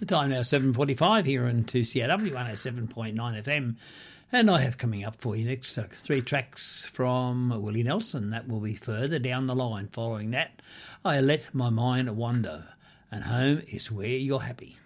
The time now 7:45 here on 2CRW 107.9 FM. And I have coming up for you next 3 tracks from Willie Nelson. That will be further down the line. Following that, I Let My Mind Wander. And Home is Where You're Happy.